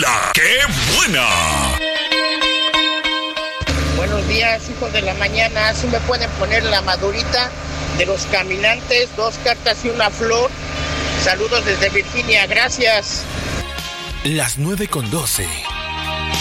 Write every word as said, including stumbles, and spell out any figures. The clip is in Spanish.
La ¡Qué buena! Buenos días, hijos de la mañana. ¿Sí me pueden poner la madurita de Los Caminantes? Dos cartas y una flor. Saludos desde Virginia, gracias. Las nueve con doce.